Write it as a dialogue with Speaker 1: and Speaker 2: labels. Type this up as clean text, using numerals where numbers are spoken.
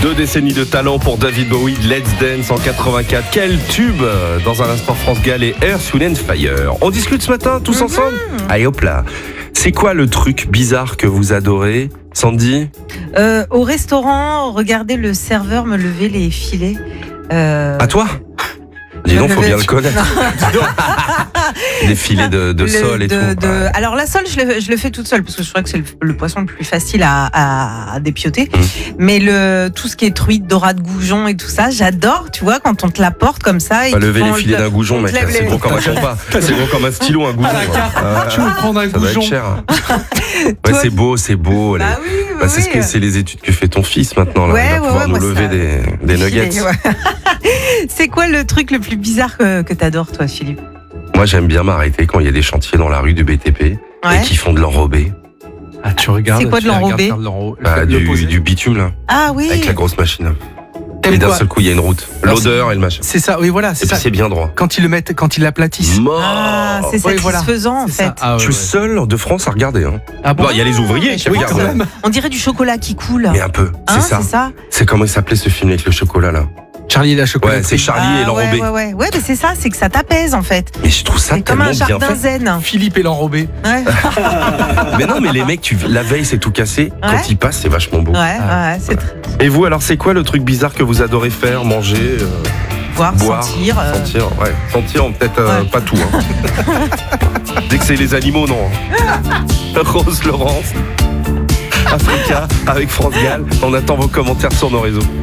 Speaker 1: 2 décennies de talent pour David Bowie, Let's Dance en 84. Quel tube! Dans un instant, France Gall et Earth, Wind & Fire. On discute ce matin, tous ensemble? Allez hop là. C'est quoi le truc bizarre que vous adorez, Sandy?
Speaker 2: Au restaurant, regarder le serveur me lever les filets.
Speaker 1: À toi? Dis donc, faut bien le connaître. Des filets de sole et tout. Ouais.
Speaker 2: Alors la sole, je le fais toute seule parce que je crois que c'est le poisson le plus facile à dépioter. Mais tout ce qui est truite, dorade, goujon et tout ça, j'adore. Tu vois, quand on te l'apporte comme ça.
Speaker 1: Pas lever les filets d'un goujon, mec. C'est gros comme un compas. C'est gros comme un stylo, un goujon.
Speaker 3: Tu veux prendre un goujon?
Speaker 1: Ça va être cher. Ouais, c'est beau.
Speaker 2: Bah oui,
Speaker 1: c'est les études que fait ton fils maintenant. Là. Il va pouvoir nous lever des nuggets.
Speaker 2: C'est quoi le truc le plus bizarre que t'adores, toi, Philippe?
Speaker 1: Moi, j'aime bien m'arrêter quand il y a des chantiers dans la rue du BTP et qui font de l'enrobé.
Speaker 3: Ah, tu regardes?
Speaker 2: C'est quoi de l'enrobé?
Speaker 1: Du bitume, là.
Speaker 2: Ah oui.
Speaker 1: Avec la grosse machine. Et d'un seul coup, il y a une route. L'odeur et le machin.
Speaker 3: C'est ça, oui, voilà.
Speaker 1: Et puis c'est bien droit.
Speaker 3: Quand ils l'aplatissent.
Speaker 2: C'est satisfaisant, en fait.
Speaker 1: Je suis seul de France à regarder. Hein.
Speaker 3: Ah bon?
Speaker 1: Il y a les ouvriers qui regardent.
Speaker 2: On dirait du chocolat qui coule.
Speaker 1: Mais un peu, c'est ça. C'est comment il s'appelait ce film avec le chocolat, là?
Speaker 3: Charlie et la chocolaterie.
Speaker 1: Ouais, c'est Charlie et l'enrobé.
Speaker 2: Ouais, mais c'est ça, c'est que ça t'apaise en fait.
Speaker 1: Mais je trouve ça tellement bien fait.
Speaker 2: Comme un jardin zen.
Speaker 3: Philippe et l'enrobé.
Speaker 2: Ouais.
Speaker 1: Mais non, mais les mecs, la veille, c'est tout cassé. Quand ils passent, c'est vachement beau.
Speaker 2: Ouais, c'est très...
Speaker 1: Et vous, alors, c'est quoi le truc bizarre que vous adorez faire, manger,
Speaker 2: boire, sentir.
Speaker 1: Sentir, peut-être pas tout. Hein. Dès que c'est les animaux, non. Rose Laurence, Africa, avec France Gall. On attend vos commentaires sur nos réseaux.